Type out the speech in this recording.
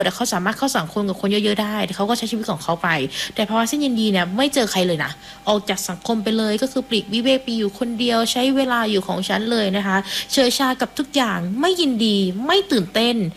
แต่เขาสามารถเข้าสังคมกับคนเยอะๆได้แต่เขาก็ใช้ชีวิตของเขาไปแต่ภาวะเส้นยินดีเนี่ยไม่เจอใครเลยนะออกจากสังคมไปเลยก็คือปลีกวิเวกไปอยู่คนเดียวใช้เวลาอยู่ของฉันเลยนะคะเฉยชากับทุกอย่างไม่ยินดีไม่ตื่นเต้น